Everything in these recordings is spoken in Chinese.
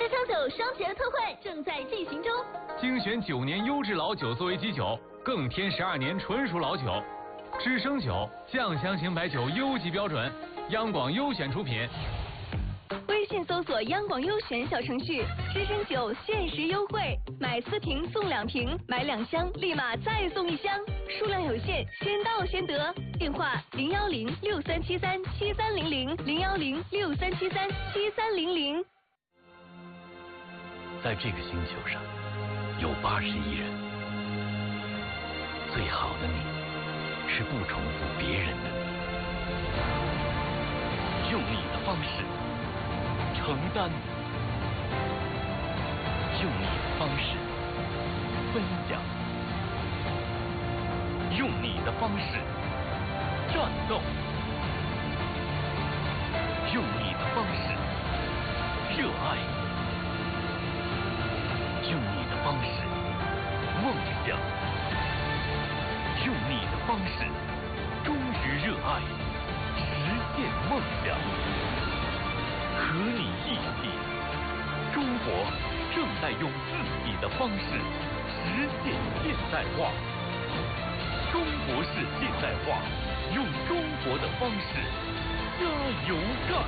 999双节特惠正在进行中， 精选9年优质老酒作为基酒，更添12年纯熟老酒。知生酒酱香型白酒优级标准，央广优选出品。 微信搜索央广优选小程序，知生酒限时优惠，买4瓶送2瓶，买2箱立马再送1箱，数量有限，先到先得。电话01063737300，01063737300。 在这个星球上，有80亿人，最好的你，是不重复别人的你，用你的方式承担，用你的方式分享，用你的方式战斗，用你的方式热爱，用你的方式梦想，用你的方式忠于热爱，实现梦想。和你一起，中国正在用自己的方式实现现代化。中国式现代化，用中国的方式加油干！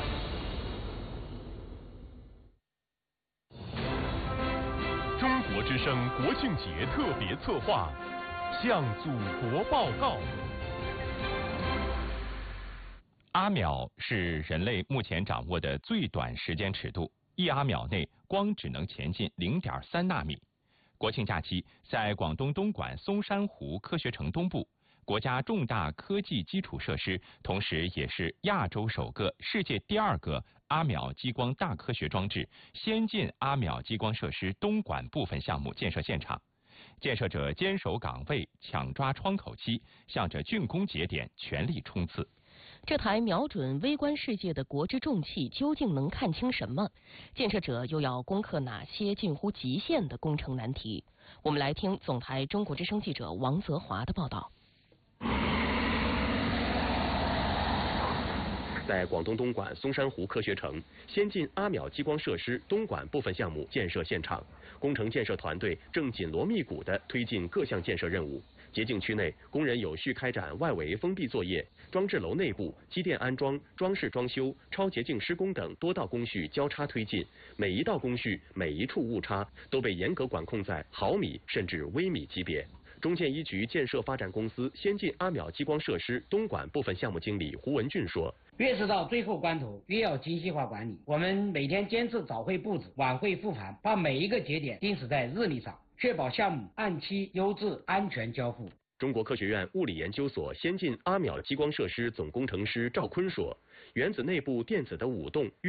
中国之声国庆节特别策划，向祖国报告。 阿秒是人类目前掌握的最短时间尺度，1阿秒内光只能前进0.3纳米。国庆假期，在广东东莞松山湖科学城东部，国家重大科技基础设施，同时也是亚洲首个、世界第2个阿秒激光大科学装置先进阿秒激光设施东莞部分项目建设现场。建设者坚守岗位，抢抓窗口期，向着竣工节点全力冲刺。 这台瞄准微观世界的国之重器究竟能看清什么？建设者又要攻克哪些近乎极限的工程难题？我们来听总台中国之声记者王泽华的报道。 在广东东莞松山湖科学城，先进阿秒激光设施东莞部分项目建设现场，工程建设团队正紧锣密鼓地推进各项建设任务。洁净区内，工人有序开展外围封闭作业，装置楼内部机电安装、装饰装修、超洁净施工等多道工序交叉推进，每一道工序、每一处误差都被严格管控在毫米甚至微米级别。中建一局建设发展公司先进阿秒激光设施东莞部分项目经理胡文俊说：“ 越是到最后关头，越要精细化管理。我们每天坚持早会布置，晚会复盘，把每一个节点钉死在日历上，确保项目按期、优质、安全交付。” 中国科学院物理研究所先进阿秒激光设施总工程师赵坤说：“原子内部电子的舞动越